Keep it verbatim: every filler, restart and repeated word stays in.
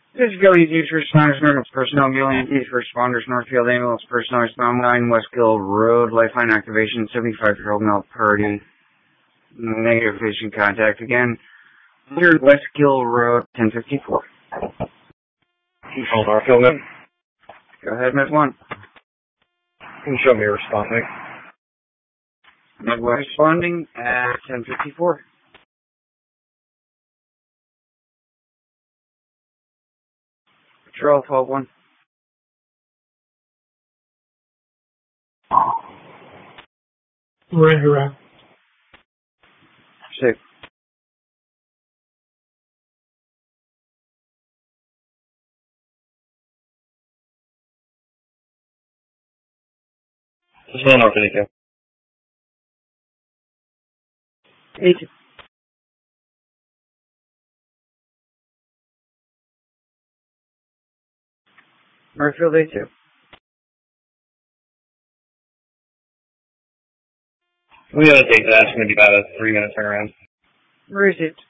Physically, these responders, Northfield personnel, Gillian, these responders, Northfield ambulance personnel, respond nine West Gill Road, lifeline activation, seventy-five-year-old male party, negative patient contact again, one hundred West Gill Road, ten fifty-four. Control Northfield, man. Go ahead, Med one. Can you show me a response, mate? Med one responding at ten fifty-four. Patrol twelve one. Ready, right. Six. Just one over the Eight. Northfield A two. We gotta take that. It's gonna be about a three minute turnaround. Received.